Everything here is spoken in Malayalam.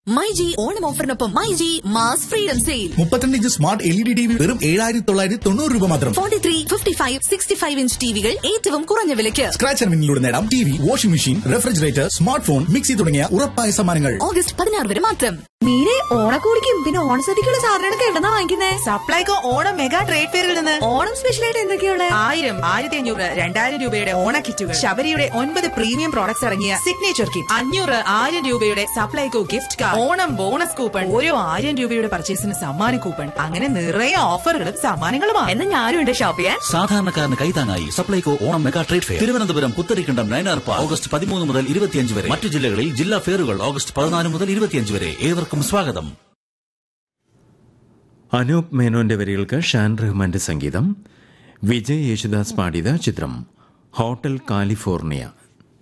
MyG Onam ഓഫറിനൊപ്പം myG mass freedom sale. 32 inch smart LED TV വെറും 7,990 രൂപ മാത്രം. 43, 55, 65 ഇഞ്ച് ടിവികൾ ഏറ്റവും കുറഞ്ഞ വിലയ്ക്ക്. സ്ക്രാച്ച് ആൻഡ് വിന്നിലൂടെ നേടാം TV, washing machine, refrigerator, smart phone, mixie തുടങ്ങിയ ഉറപ്പായ സമ്മാനങ്ങൾ. ഓഗസ്റ്റ് 16 വരെ മാത്രം. മീരെ ഓണക്കോടിക്കും പിന്നെ ഓണസദ്യക്കുള്ള സാധനങ്ങളൊക്കെ എവിടെന്നാ വാങ്ങിക്കുന്നേ? സപ്ലൈകോ ഓണം മെഗാ ട്രേഡ് ഫെയറിൽ നിന്ന്. ഓണം സ്പെഷ്യലായിട്ട് എന്തൊക്കെയുള്ള? 1000, 1500, 2000 രൂപയുടെ ഓണ കിറ്റുകൾ, ശബരിയുടെ 9 പ്രീമിയം പ്രോഡക്ട്സ് ഇറങ്ങിയ സിഗ്നേച്ചർ കിറ്റ്, 500, 1000 രൂപയുടെ Supplyco gift card, Onam bonus coupon, ഓരോ 1000 രൂപയുടെ പർച്ചേസിന് സമ്മാന കൂപ്പൺ, അങ്ങനെ നിറയെ ഓഫറുകളും സമ്മാനങ്ങളുമാണ്. എന്നാ ഞാനും ഉണ്ട് ഷോപ്പ് ചെയ്യാൻ. സാധാരണക്കാരന് കൈതാങ്ങായി Supplyco Onam mega trade fair Thiruvananthapuram Putharikandam Nayanar park August 13 മുതൽ 25 വരെ. മറ്റു ജില്ലകളിൽ ജില്ലാ ഫെയറുകൾ ഓഗസ്റ്റ് 14 മുതൽ 25 വരെ. ഏവർക്കും സ്വാഗതം. അനൂപ് മേനോന്റെ വരികൾക്ക് ഷാൻ റഹ്മാന്റെ സംഗീതം. വിജയ് യേശുദാസ് പാടിയ ചിത്രം ഹോട്ടൽ കാലിഫോർണിയ.